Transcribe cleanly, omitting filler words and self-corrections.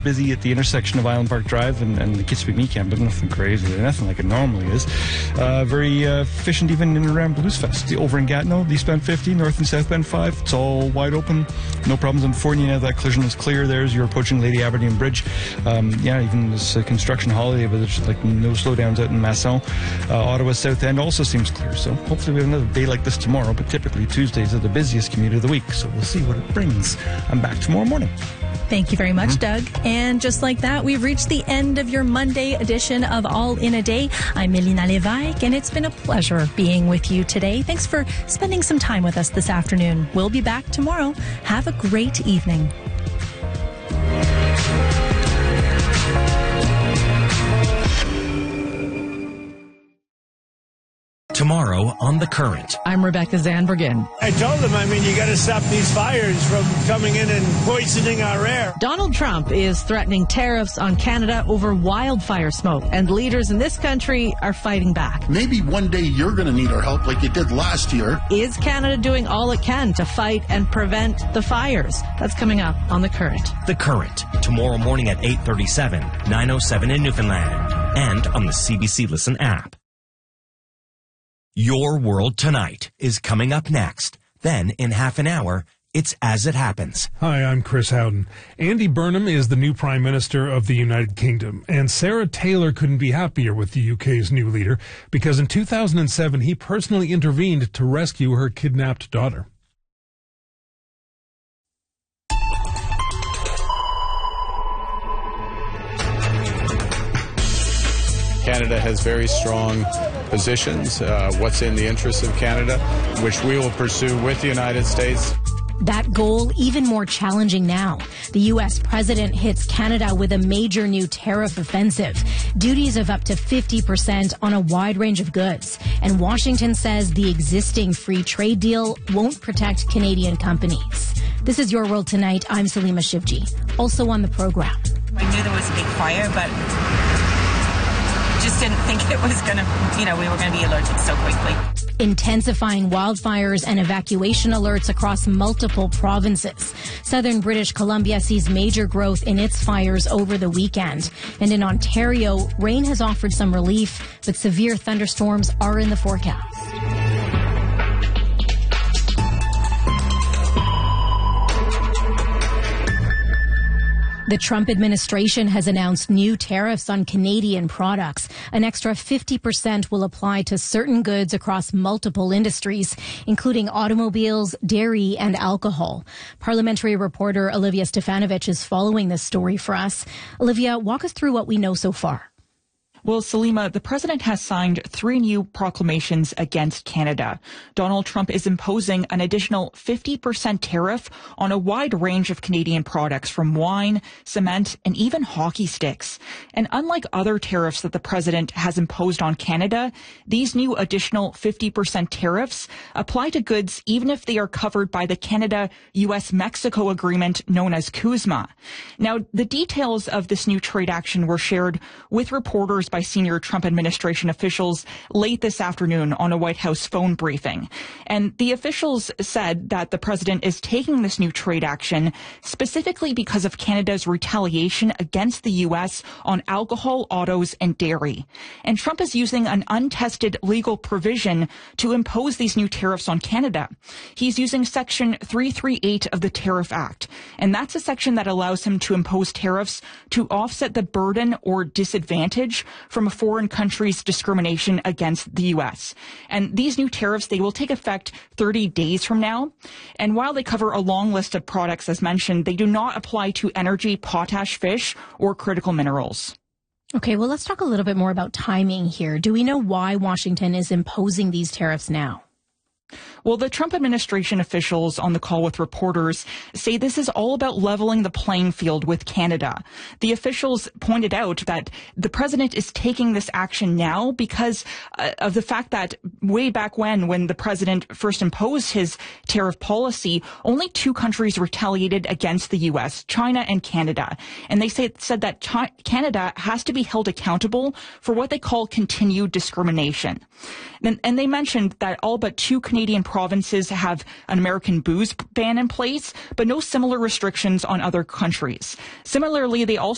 Busy at the intersection of Island Park Drive and the Kitzbühel Meat Camp, but nothing crazy, nothing like it normally is. Very efficient even in and around Bluesfest. Over in Gatineau, the eastbound 50, north and southbound 5, it's all wide open. No problems on 40 now. That collision is clear there as you're approaching Lady Aberdeen Bridge. Even this construction holiday, but there's like no slowdowns out in Masson. Ottawa South End also seems clear, so hopefully we have another day like this tomorrow, but typically Tuesdays are the busiest commute of the week, so we'll see what it brings. I'm back tomorrow morning. Thank you very much, Doug. And just like that, we've reached the end of your Monday edition of All in a Day. I'm Melina Lévesque, and it's been a pleasure being with you today. Thanks for spending some time with us this afternoon. We'll be back tomorrow. Have a great evening. Tomorrow on The Current. I'm Rebecca Zandbergen. I told them, you got to stop these fires from coming in and poisoning our air. Donald Trump is threatening tariffs on Canada over wildfire smoke, and leaders in this country are fighting back. Maybe one day you're going to need our help like you did last year. Is Canada doing all it can to fight and prevent the fires? That's coming up on The Current. The Current, tomorrow morning at 8:37, 9:07 in Newfoundland, and on the CBC Listen app. Your World Tonight is coming up next. Then, in half an hour, it's As It Happens. Hi, I'm Chris Howden. Andy Burnham is the new Prime Minister of the United Kingdom, and Sarah Taylor couldn't be happier with the UK's new leader, because in 2007 he personally intervened to rescue her kidnapped daughter. Canada has very strong positions, what's in the interests of Canada, which we will pursue with the United States. That goal even more challenging now. The U.S. president hits Canada with a major new tariff offensive, duties of up to 50% on a wide range of goods. And Washington says the existing free trade deal won't protect Canadian companies. This is Your World Tonight. I'm Salima Shivji. Also on the program. I knew there was a big fire, but just didn't think it was going to, we were going to be allergic so quickly. Intensifying wildfires and evacuation alerts across multiple provinces. Southern British Columbia sees major growth in its fires over the weekend. And in Ontario, rain has offered some relief, but severe thunderstorms are in the forecast. The Trump administration has announced new tariffs on Canadian products. An extra 50% will apply to certain goods across multiple industries, including automobiles, dairy, and alcohol. Parliamentary reporter Olivia Stefanovich is following this story for us. Olivia, walk us through what we know so far. Well, Salima, the president has signed 3 new proclamations against Canada. Donald Trump is imposing an additional 50% tariff on a wide range of Canadian products, from wine, cement, and even hockey sticks. And unlike other tariffs that the president has imposed on Canada, these new additional 50% tariffs apply to goods even if they are covered by the Canada-US-Mexico agreement known as CUSMA. Now, the details of this new trade action were shared with reporters by senior Trump administration officials late this afternoon on a White House phone briefing. And the officials said that the president is taking this new trade action specifically because of Canada's retaliation against the U.S. on alcohol, autos, and dairy. And Trump is using an untested legal provision to impose these new tariffs on Canada. He's using Section 338 of the Tariff Act. And that's a section that allows him to impose tariffs to offset the burden or disadvantage from a foreign country's discrimination against the U.S. And these new tariffs, they will take effect 30 days from now. And while they cover a long list of products, as mentioned, they do not apply to energy, potash, fish, or critical minerals. Okay, well, let's talk a little bit more about timing here. Do we know why Washington is imposing these tariffs now? Well, the Trump administration officials on the call with reporters say this is all about leveling the playing field with Canada. The officials pointed out that the president is taking this action now because of the fact that way back when the president first imposed his tariff policy, only 2 countries retaliated against the U.S., China and Canada. And they said that Canada has to be held accountable for what they call continued discrimination. And they mentioned that all but 2 Canadian provinces have an American booze ban in place, but no similar restrictions on other countries. Similarly, they also